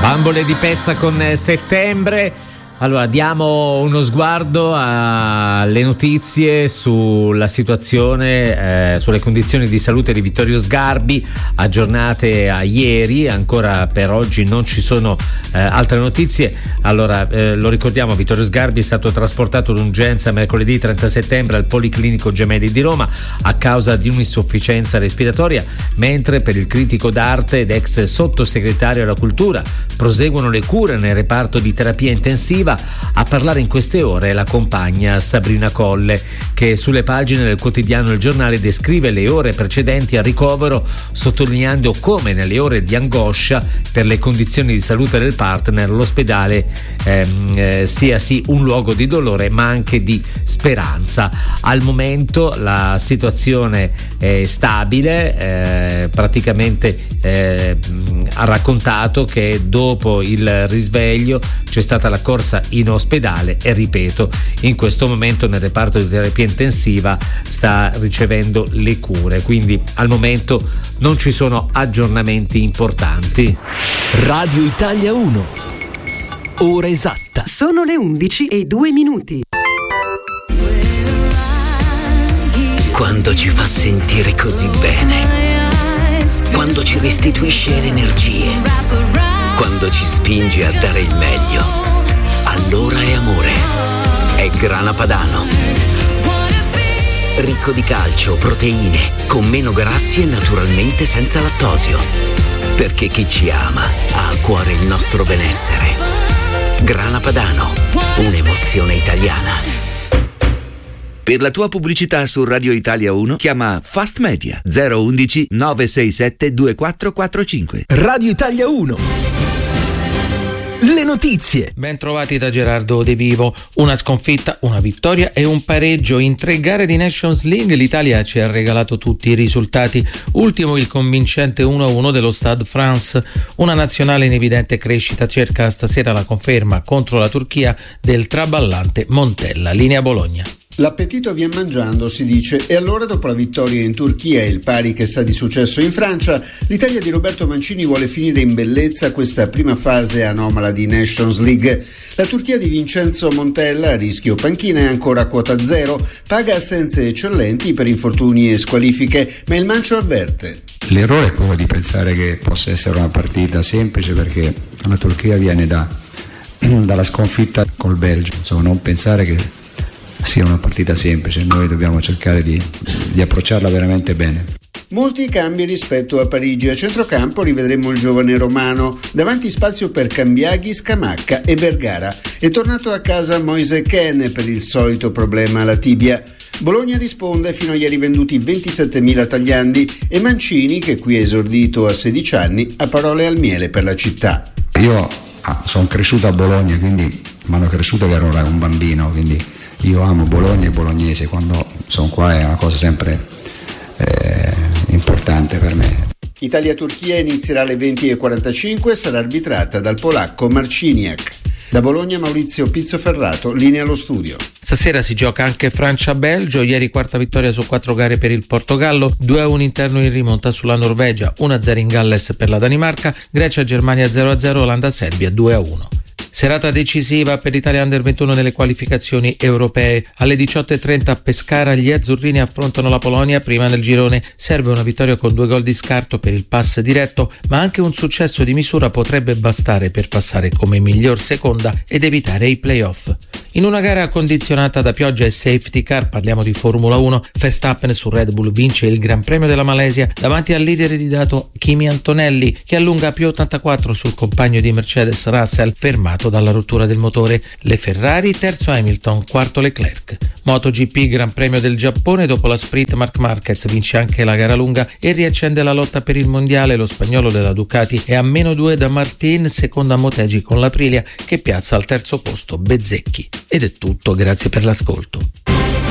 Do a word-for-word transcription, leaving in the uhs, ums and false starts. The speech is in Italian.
Bambole di Pezza con Settembre. Allora, diamo uno sguardo alle notizie sulla situazione, eh, sulle condizioni di salute di Vittorio Sgarbi, aggiornate a ieri. Ancora per oggi non ci sono eh, altre notizie. Allora, eh, lo ricordiamo, Vittorio Sgarbi è stato trasportato d'urgenza mercoledì trenta settembre al Policlinico Gemelli di Roma a causa di un'insufficienza respiratoria, mentre per il critico d'arte ed ex sottosegretario alla cultura proseguono le cure nel reparto di terapia intensiva. A parlare in queste ore la compagna Sabrina Colle, che sulle pagine del quotidiano Il Giornale descrive le ore precedenti al ricovero, sottolineando come nelle ore di angoscia per le condizioni di salute del partner l'ospedale ehm, eh, sia sì un luogo di dolore ma anche di speranza. Al momento la situazione è stabile, eh, praticamente eh, ha raccontato che dopo il risveglio c'è stata la corsa in ospedale e, ripeto, in questo momento nel reparto di terapia intensiva sta ricevendo le cure, quindi al momento non ci sono aggiornamenti importanti. Radio Italia uno, ora esatta. Sono le undici e due minuti. Quando ci fa sentire così bene, quando ci restituisce le energie, quando ci spinge a dare il meglio, allora è amore, è Grana Padano. Ricco di calcio, proteine, con meno grassi e naturalmente senza lattosio. Perché chi ci ama ha a cuore il nostro benessere. Grana Padano, un'emozione italiana. Per la tua pubblicità su Radio Italia uno chiama Fast Media zero undici nove sei sette due quattro quattro cinque. Radio Italia uno. Le notizie. Ben trovati da Gerardo De Vivo. Una sconfitta, una vittoria e un pareggio in tre gare di Nations League. L'Italia ci ha regalato tutti i risultati. Ultimo il convincente uno a uno dello Stade France. Una nazionale in evidente crescita cerca stasera la conferma contro la Turchia del traballante Montella. Linea Bologna. L'appetito vien mangiando, si dice, e allora dopo la vittoria in Turchia e il pari che sa di successo in Francia, l'Italia di Roberto Mancini vuole finire in bellezza questa prima fase anomala di Nations League. La Turchia di Vincenzo Montella, a rischio panchina, è ancora a quota zero, paga assenze eccellenti per infortuni e squalifiche, ma il Mancio avverte. L'errore è quello di pensare che possa essere una partita semplice, perché la Turchia viene da, dalla sconfitta col Belgio, insomma non pensare che sia una partita semplice, noi dobbiamo cercare di, di approcciarla veramente bene. Molti cambi rispetto a Parigi. A centrocampo rivedremo il giovane romano, davanti spazio per Cambiaghi, Scamacca e Vergara. È tornato a casa Moise Kean per il solito problema alla tibia. Bologna risponde: fino a ieri venduti ventisettemila tagliandi, e Mancini, che qui è esordito a sedici anni, ha parole al miele per la città. Io ah, sono cresciuto a Bologna, quindi mi hanno cresciuto che ero un bambino, quindi io amo Bologna e bolognese, quando sono qua è una cosa sempre eh, importante per me. Italia-Turchia inizierà alle venti e quarantacinque, sarà arbitrata dal polacco Marciniak. Da Bologna Maurizio Pizzoferrato, linea allo studio. Stasera si gioca anche Francia-Belgio, ieri quarta vittoria su quattro gare per il Portogallo, due a uno interno in rimonta sulla Norvegia, uno a zero in Galles per la Danimarca, Grecia-Germania zero a zero, Olanda-Serbia due a uno. Serata decisiva per l'Italia Under ventuno nelle qualificazioni europee. Alle diciotto e trenta a Pescara gli azzurrini affrontano la Polonia prima del girone. Serve una vittoria con due gol di scarto per il pass diretto, ma anche un successo di misura potrebbe bastare per passare come miglior seconda ed evitare i play-off. In una gara condizionata da pioggia e safety car, parliamo di Formula uno, Verstappen su Red Bull vince il Gran Premio della Malesia davanti al leader di dato Kimi Antonelli, che allunga a più ottantaquattro sul compagno di Mercedes Russell, fermato dalla rottura del motore. Le Ferrari, terzo Hamilton, quarto Leclerc. MotoGP Gran Premio del Giappone, dopo la sprint Marc Marquez vince anche la gara lunga e riaccende la lotta per il mondiale. Lo spagnolo della Ducati è a meno due da Martin, seconda Motegi con l'Aprilia che piazza al terzo posto Bezzecchi. Ed è tutto, grazie per l'ascolto.